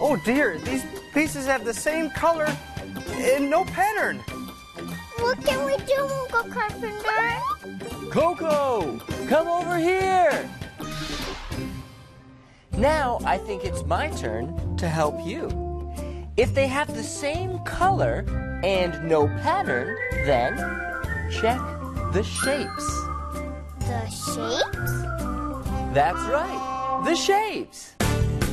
Oh dear, these pieces have the same color and no pattern. What can we do, Uncle Carpenter? Coco, come over here. Now I think it's my turn to help you. If they have the same color and no pattern, then check the shapes. The shapes? That's right, the shapes.